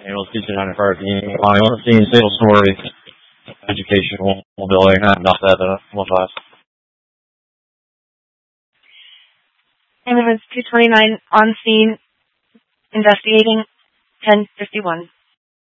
Ambulance 295 on scene, fatal story, educational mobility, not that, 1-5. Ambulance 229 on scene, investigating 1051.